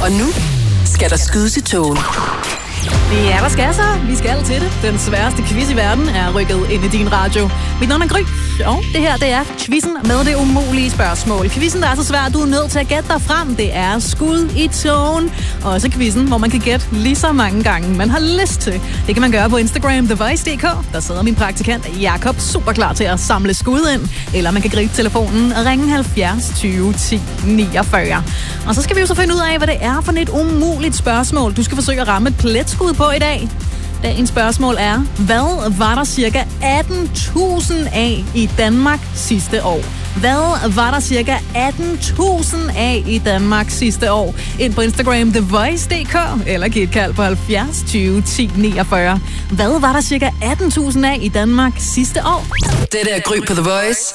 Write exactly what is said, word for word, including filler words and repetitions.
Og nu skal der skydes i togen. Ja, hvad skal så? Vi skal til det. Den sværeste quiz i verden er rykket ind i din radio. Mit navn er Gry, og det her det er quizzen med det umulige spørgsmål. Quizzen, der er så svær, du er nødt til at gætte dig frem. Det er skud i togen. Også quizzen, hvor man kan gætte lige så mange gange, man har lyst til. Det kan man gøre på Instagram, the voice punktum d k. Der sidder min praktikant Jakob super klar til at samle skud ind. Eller man kan gribe telefonen og ringe halvfjerds tyve ti niogfyrre. Og så skal vi jo så finde ud af, hvad det er for et umuligt spørgsmål. Du skal forsøge at ramme et pletskud på i dag. Dagens spørgsmål er, hvad var der cirka atten tusind af i Danmark sidste år? Hvad var der cirka atten tusind af i Danmark sidste år? Ind på Instagram, the voice punktum d k, eller giv et kald på halvfjerds tyve ti niogfyrre. Hvad var der cirka atten tusind af i Danmark sidste år? Det der Gry på The Voice.